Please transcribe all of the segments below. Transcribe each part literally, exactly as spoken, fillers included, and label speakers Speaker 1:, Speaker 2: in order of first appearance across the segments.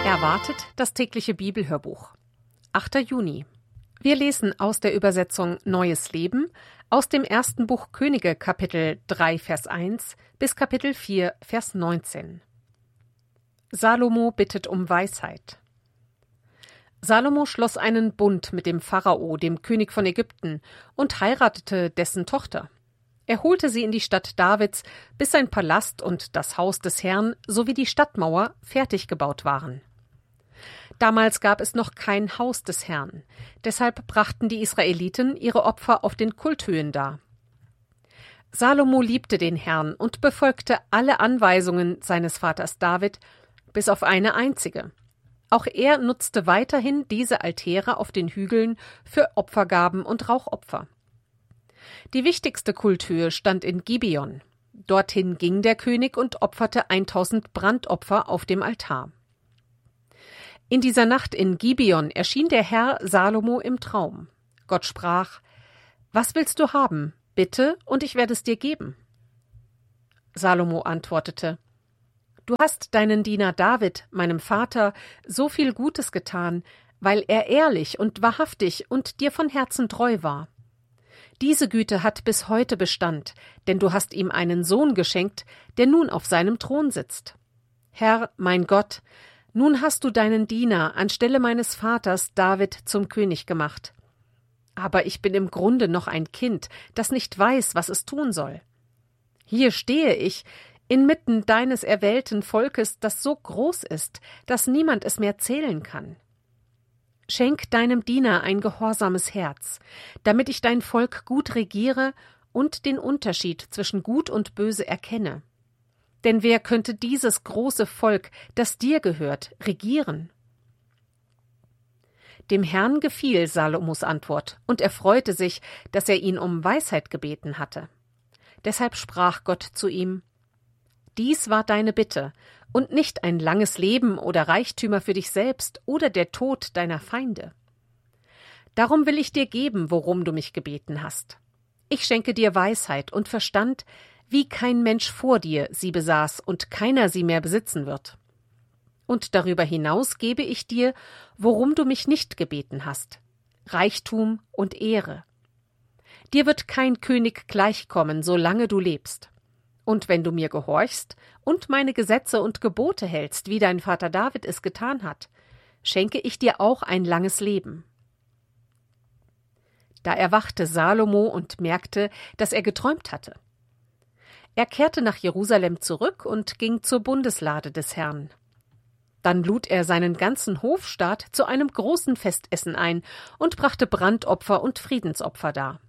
Speaker 1: Erwartet das tägliche Bibelhörbuch. achter Juni. Wir lesen aus der Übersetzung Neues Leben aus dem ersten Buch Könige, Kapitel drei, Vers eins bis Kapitel vier, Vers neunzehn. Salomo bittet um Weisheit. Salomo schloss einen Bund mit dem Pharao, dem König von Ägypten, und heiratete dessen Tochter. Er holte sie in die Stadt Davids, bis sein Palast und das Haus des Herrn sowie die Stadtmauer fertig gebaut waren. Damals gab es noch kein Haus des Herrn, deshalb brachten die Israeliten ihre Opfer auf den Kulthöhen dar. Salomo liebte den Herrn und befolgte alle Anweisungen seines Vaters David, bis auf eine einzige. Auch er nutzte weiterhin diese Altäre auf den Hügeln für Opfergaben und Rauchopfer. Die wichtigste Kulthöhe stand in Gibeon. Dorthin ging der König und opferte tausend Brandopfer auf dem Altar. In dieser Nacht in Gibeon erschien der Herr Salomo im Traum. Gott sprach: »Was willst du haben? Bitte, und ich werde es dir geben.« Salomo antwortete: »Du hast deinen Diener David, meinem Vater, so viel Gutes getan, weil er ehrlich und wahrhaftig und dir von Herzen treu war. Diese Güte hat bis heute Bestand, denn du hast ihm einen Sohn geschenkt, der nun auf seinem Thron sitzt. Herr, mein Gott, nun hast du deinen Diener anstelle meines Vaters David zum König gemacht. Aber ich bin im Grunde noch ein Kind, das nicht weiß, was es tun soll. Hier stehe ich, inmitten deines erwählten Volkes, das so groß ist, dass niemand es mehr zählen kann. Schenk deinem Diener ein gehorsames Herz, damit ich dein Volk gut regiere und den Unterschied zwischen Gut und Böse erkenne. Denn wer könnte dieses große Volk, das dir gehört, regieren?« Dem Herrn gefiel Salomos Antwort, und er freute sich, dass er ihn um Weisheit gebeten hatte. Deshalb sprach Gott zu ihm: »Dies war deine Bitte, und nicht ein langes Leben oder Reichtümer für dich selbst oder der Tod deiner Feinde. Darum will ich dir geben, worum du mich gebeten hast. Ich schenke dir Weisheit und Verstand, wie kein Mensch vor dir sie besaß und keiner sie mehr besitzen wird. Und darüber hinaus gebe ich dir, worum du mich nicht gebeten hast: Reichtum und Ehre. Dir wird kein König gleichkommen, solange du lebst. Und wenn du mir gehorchst und meine Gesetze und Gebote hältst, wie dein Vater David es getan hat, schenke ich dir auch ein langes Leben.« Da erwachte Salomo und merkte, dass er geträumt hatte. Er kehrte nach Jerusalem zurück und ging zur Bundeslade des Herrn. Dann lud er seinen ganzen Hofstaat zu einem großen Festessen ein und brachte Brandopfer und Friedensopfer dar.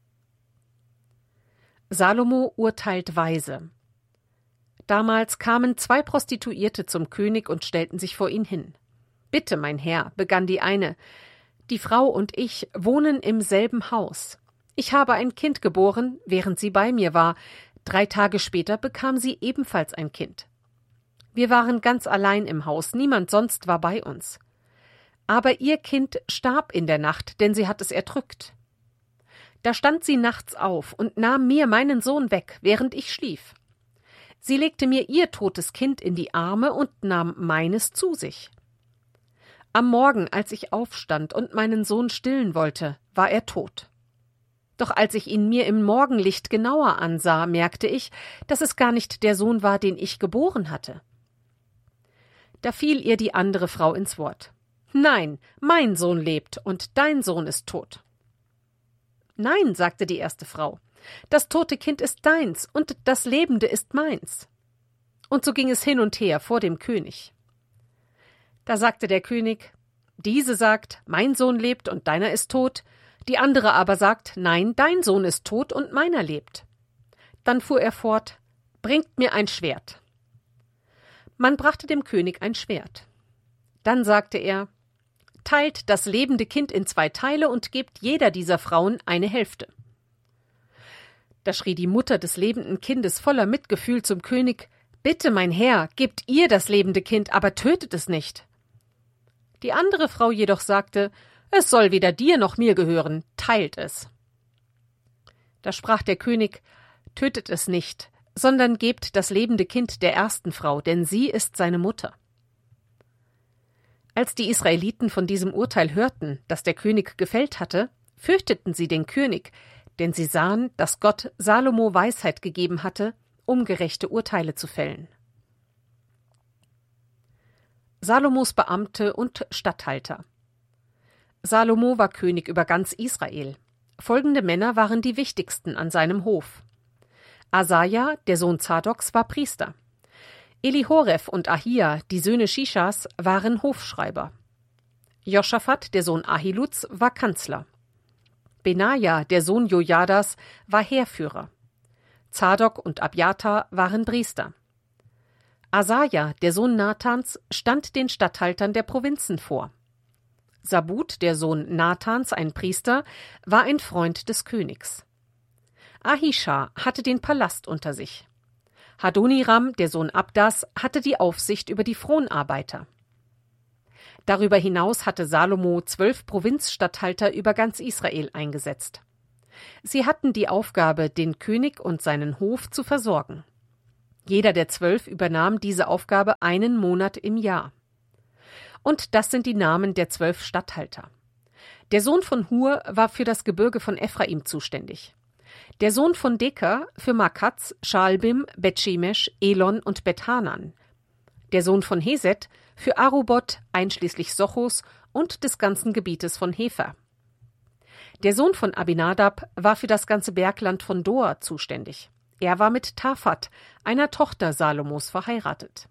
Speaker 1: Salomo urteilt weise. Damals kamen zwei Prostituierte zum König und stellten sich vor ihn hin. »Bitte, mein Herr«, begann die eine, »die Frau und ich wohnen im selben Haus. Ich habe ein Kind geboren, während sie bei mir war. Drei Tage später bekam sie ebenfalls ein Kind. Wir waren ganz allein im Haus, niemand sonst war bei uns. Aber ihr Kind starb in der Nacht, denn sie hat es erdrückt. Da stand sie nachts auf und nahm mir meinen Sohn weg, während ich schlief. Sie legte mir ihr totes Kind in die Arme und nahm meines zu sich. Am Morgen, als ich aufstand und meinen Sohn stillen wollte, war er tot. Doch als ich ihn mir im Morgenlicht genauer ansah, merkte ich, dass es gar nicht der Sohn war, den ich geboren hatte. Da fiel ihr die andere Frau ins Wort. »Nein, mein Sohn lebt und dein Sohn ist tot.« »Nein«, sagte die erste Frau, »das tote Kind ist deins und das lebende ist meins.« Und so ging es hin und her vor dem König. Da sagte der König: »Diese sagt, mein Sohn lebt und deiner ist tot. Die andere aber sagt, nein, dein Sohn ist tot und meiner lebt.« Dann fuhr er fort: »Bringt mir ein Schwert.« Man brachte dem König ein Schwert. Dann sagte er: »Teilt das lebende Kind in zwei Teile und gebt jeder dieser Frauen eine Hälfte.« Da schrie die Mutter des lebenden Kindes voller Mitgefühl zum König: »Bitte, mein Herr, gebt ihr das lebende Kind, aber tötet es nicht.« Die andere Frau jedoch sagte: »Es soll weder dir noch mir gehören, teilt es.« Da sprach der König: »Tötet es nicht, sondern gebt das lebende Kind der ersten Frau, denn sie ist seine Mutter.« Als die Israeliten von diesem Urteil hörten, das der König gefällt hatte, fürchteten sie den König, denn sie sahen, dass Gott Salomo Weisheit gegeben hatte, um gerechte Urteile zu fällen. Salomos Beamte und Statthalter. Salomo war König über ganz Israel. Folgende Männer waren die wichtigsten an seinem Hof. Asaja, der Sohn Zadoks, war Priester. Elihoref und Ahia, die Söhne Shishas, waren Hofschreiber. Joschafat, der Sohn Ahiluds, war Kanzler. Benaja, der Sohn Jojadas, war Heerführer. Zadok und Abjatar waren Priester. Asaja, der Sohn Nathans, stand den Statthaltern der Provinzen vor. Sabut, der Sohn Nathans, ein Priester, war ein Freund des Königs. Ahisha hatte den Palast unter sich. Hadoniram, der Sohn Abdas, hatte die Aufsicht über die Fronarbeiter. Darüber hinaus hatte Salomo zwölf Provinzstatthalter über ganz Israel eingesetzt. Sie hatten die Aufgabe, den König und seinen Hof zu versorgen. Jeder der zwölf übernahm diese Aufgabe einen Monat im Jahr. Und das sind die Namen der zwölf Statthalter. Der Sohn von Hur war für das Gebirge von Ephraim zuständig. Der Sohn von Deker für Makaz, Schalbim, Bet-Shemesh, Elon und Bet-Hanan. Der Sohn von Heset für Arubot, einschließlich Sochos und des ganzen Gebietes von Hefer. Der Sohn von Abinadab war für das ganze Bergland von Dor zuständig. Er war mit Tafat, einer Tochter Salomos, verheiratet.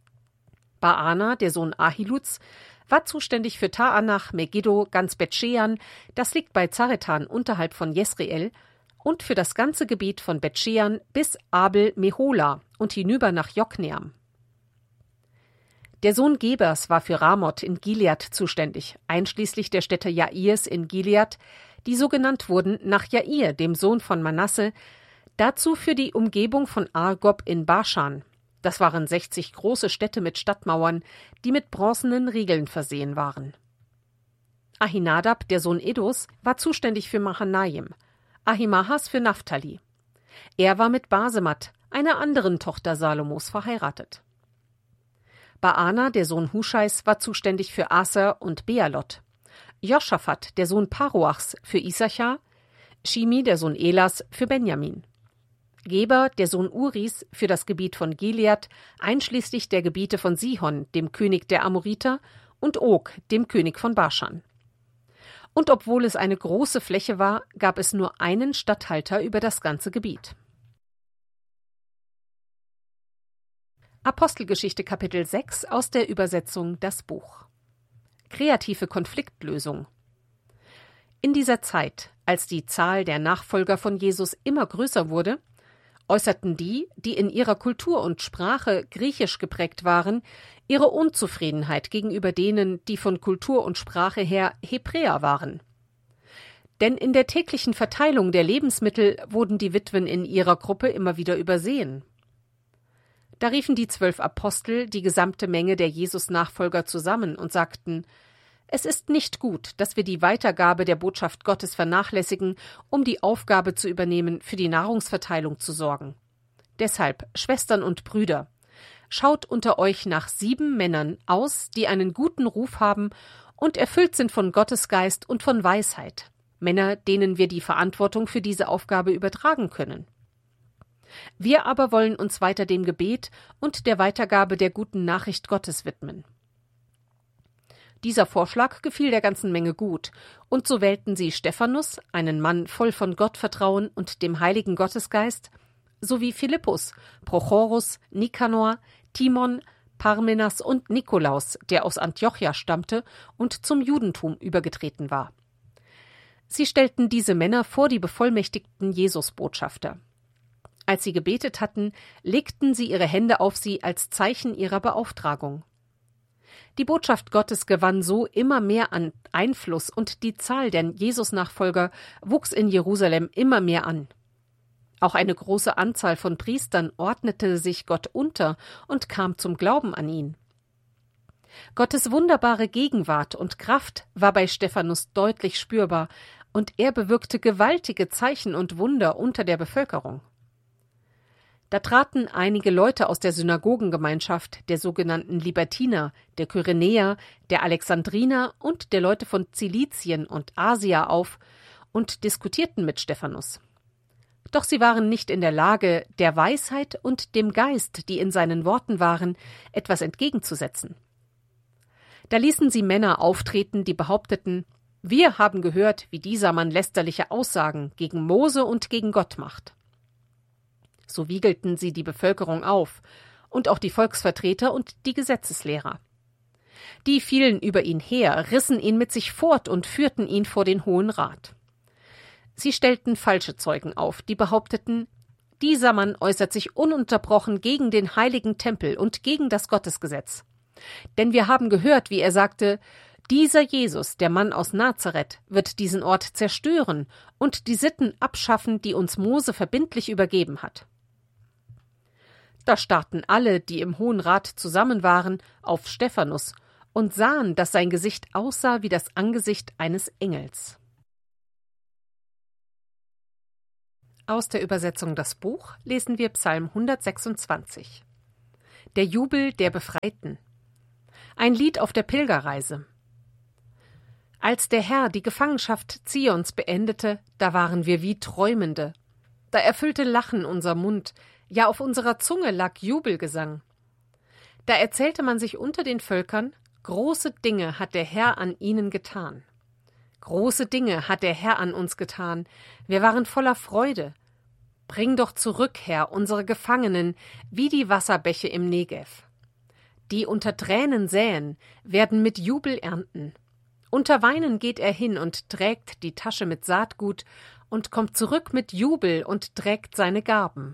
Speaker 1: Baana, der Sohn Ahiluds, war zuständig für Taanach, Megiddo, ganz Bet-Shean, das liegt bei Zaretan unterhalb von Jesreel, und für das ganze Gebiet von Bet-Shean bis Abel-Mehola und hinüber nach Jokneam. Der Sohn Gebers war für Ramoth in Gilead zuständig, einschließlich der Städte Jairs in Gilead, die so genannt wurden nach Jair, dem Sohn von Manasse, dazu für die Umgebung von Argob in Baschan. Das waren sechzig große Städte mit Stadtmauern, die mit bronzenen Riegeln versehen waren. Ahinadab, der Sohn Edos, war zuständig für Mahanaim, Ahimahas für Naphtali. Er war mit Basemat, einer anderen Tochter Salomos, verheiratet. Baana, der Sohn Huscheis, war zuständig für Aser und Bealot. Joschafat, der Sohn Paruachs, für Issachar. Shimi, der Sohn Elas, für Benjamin. Geber, der Sohn Uris, für das Gebiet von Gilead, einschließlich der Gebiete von Sihon, dem König der Amoriter, und Og, dem König von Baschan. Und obwohl es eine große Fläche war, gab es nur einen Statthalter über das ganze Gebiet. Apostelgeschichte Kapitel sechs aus der Übersetzung Das Buch. Kreative Konfliktlösung. In dieser Zeit, als die Zahl der Nachfolger von Jesus immer größer wurde, äußerten die, die in ihrer Kultur und Sprache griechisch geprägt waren, ihre Unzufriedenheit gegenüber denen, die von Kultur und Sprache her Hebräer waren. Denn in der täglichen Verteilung der Lebensmittel wurden die Witwen in ihrer Gruppe immer wieder übersehen. Da riefen die zwölf Apostel die gesamte Menge der Jesus-Nachfolger zusammen und sagten: Es ist nicht gut, dass wir die Weitergabe der Botschaft Gottes vernachlässigen, um die Aufgabe zu übernehmen, für die Nahrungsverteilung zu sorgen. Deshalb, Schwestern und Brüder, schaut unter euch nach sieben Männern aus, die einen guten Ruf haben und erfüllt sind von Gottes Geist und von Weisheit, Männer, denen wir die Verantwortung für diese Aufgabe übertragen können. Wir aber wollen uns weiter dem Gebet und der Weitergabe der guten Nachricht Gottes widmen. Dieser Vorschlag gefiel der ganzen Menge gut, und so wählten sie Stephanus, einen Mann voll von Gottvertrauen und dem heiligen Gottesgeist, sowie Philippus, Prochorus, Nikanor, Timon, Parmenas und Nikolaus, der aus Antiochia stammte und zum Judentum übergetreten war. Sie stellten diese Männer vor die bevollmächtigten Jesusbotschafter. Als sie gebetet hatten, legten sie ihre Hände auf sie als Zeichen ihrer Beauftragung. Die Botschaft Gottes gewann so immer mehr an Einfluss und die Zahl der Jesus-Nachfolger wuchs in Jerusalem immer mehr an. Auch eine große Anzahl von Priestern ordnete sich Gott unter und kam zum Glauben an ihn. Gottes wunderbare Gegenwart und Kraft war bei Stephanus deutlich spürbar, und er bewirkte gewaltige Zeichen und Wunder unter der Bevölkerung. Da traten einige Leute aus der Synagogengemeinschaft, der sogenannten Libertiner, der Kyrenäer, der Alexandriner und der Leute von Zilizien und Asia auf und diskutierten mit Stephanus. Doch sie waren nicht in der Lage, der Weisheit und dem Geist, die in seinen Worten waren, etwas entgegenzusetzen. Da ließen sie Männer auftreten, die behaupteten: Wir haben gehört, wie dieser Mann lästerliche Aussagen gegen Mose und gegen Gott macht. So wiegelten sie die Bevölkerung auf und auch die Volksvertreter und die Gesetzeslehrer. Die fielen über ihn her, rissen ihn mit sich fort und führten ihn vor den Hohen Rat. Sie stellten falsche Zeugen auf, die behaupteten: Dieser Mann äußert sich ununterbrochen gegen den heiligen Tempel und gegen das Gottesgesetz. Denn wir haben gehört, wie er sagte: Dieser Jesus, der Mann aus Nazareth, wird diesen Ort zerstören und die Sitten abschaffen, die uns Mose verbindlich übergeben hat. Da starrten alle, die im Hohen Rat zusammen waren, auf Stephanus und sahen, dass sein Gesicht aussah wie das Angesicht eines Engels. Aus der Übersetzung Das Buch lesen wir Psalm hundertsechsundzwanzig. Der Jubel der Befreiten. Ein Lied auf der Pilgerreise. Als der Herr die Gefangenschaft Zions beendete, da waren wir wie Träumende. Da erfüllte Lachen unser Mund, ja auf unserer Zunge lag Jubelgesang. Da erzählte man sich unter den Völkern: Große Dinge hat der Herr an ihnen getan. Große Dinge hat der Herr an uns getan. Wir waren voller Freude. Bring doch zurück, Herr, unsere Gefangenen, wie die Wasserbäche im Negev. Die unter Tränen säen, werden mit Jubel ernten. Unter Weinen geht er hin und trägt die Tasche mit Saatgut und kommt zurück mit Jubel und trägt seine Garben.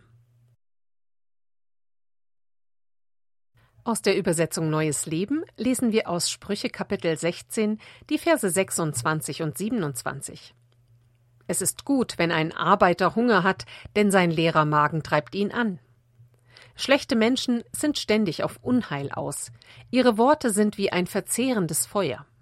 Speaker 1: Aus der Übersetzung Neues Leben lesen wir aus Sprüche Kapitel sechzehn, die Verse sechsundzwanzig und siebenundzwanzig. Es ist gut, wenn ein Arbeiter Hunger hat, denn sein leerer Magen treibt ihn an. Schlechte Menschen sind ständig auf Unheil aus. Ihre Worte sind wie ein verzehrendes Feuer.